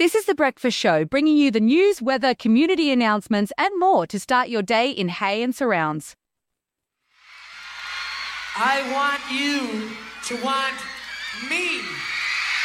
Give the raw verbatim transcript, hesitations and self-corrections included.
This is The Breakfast Show, bringing you the news, weather, community announcements and more to start your day in Hay and surrounds. I want you to want me.